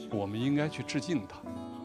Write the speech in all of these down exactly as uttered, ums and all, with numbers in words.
我们应该去致敬他。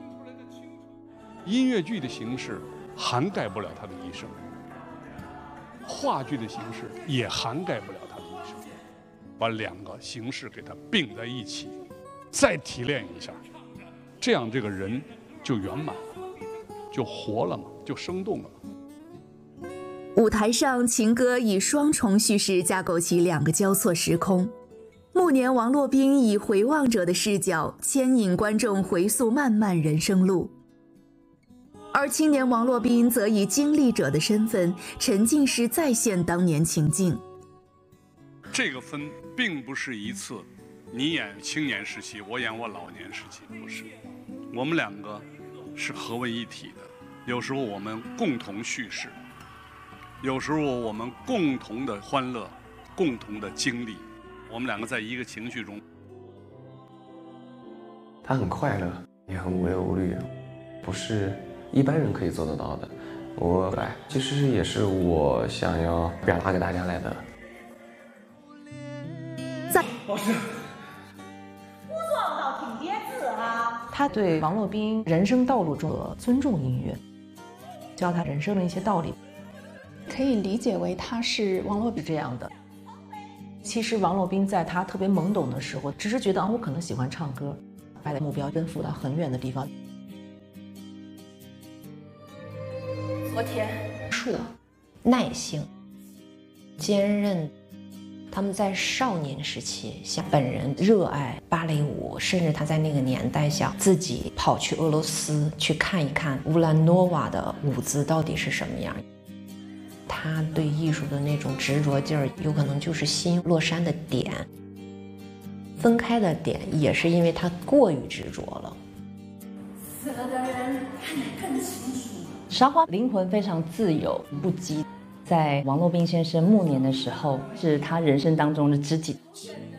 音乐剧的形式涵盖不了他的一生，话剧的形式也涵盖不了他的一生，把两个形式给它并在一起，再提炼一下，这样这个人就圆满了，就活了嘛，就生动了嘛。 舞台上，情歌以双重叙事架构起两个交错时空。暮年王洛宾以回望者的视角牵引观众回溯漫漫人生路，而青年王洛宾则以经历者的身份沉浸式再现当年情境。 这个分并不是一次你演青年时期，我演我老年时期，不是，我们两个是合为一体的。有时候我们共同叙事，有时候我们共同的欢乐，共同的经历，我们两个在一个情绪中。 他很快乐，也很无忧无虑，不是一般人可以做得到的。我来，其实也是我想要表达给大家来的。 在老师， 不撞到挺别字啊！ 他对王洛宾人生道路中的尊重音乐，教他人生的一些道理， 可以理解为他是王洛宾这样的。其实王洛宾在他特别懵懂的时候，只是觉得啊，我可能喜欢唱歌，把目标奔赴到很远的地方。 昨天树、耐性、坚韧，他们在少年时期，像本人热爱芭蕾舞，甚至他在那个年代想自己跑去俄罗斯去看一看乌兰诺瓦的舞姿到底是什么样。他对艺术的那种执着劲儿，有可能就是吸引落山的点。分开的点也是因为他过于执着了。 死了的人看得更清楚。 沙花灵魂非常自由不羁，在王洛宾先生暮年的时候，是他人生当中的知己。